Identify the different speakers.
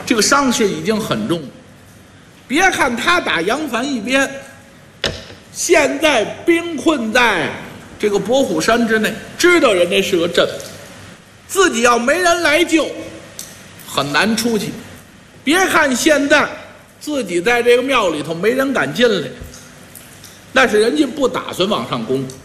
Speaker 1: 这个伤势已经很重了。别看他打杨凡一边，现在兵困在这个博虎山之内，知道人家是个镇，自己要没人来救，很难出去。别看现在自己在这个庙里头没人敢进来，那是人家不打算往上攻。